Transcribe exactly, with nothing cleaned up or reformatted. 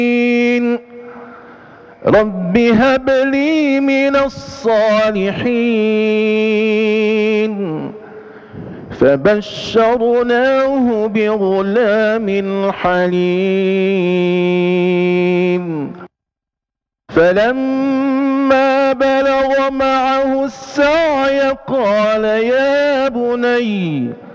رب هب لي من الصالحين. فبشرناه بغلام حليم. فلما بلغ معه السعي قال يا بني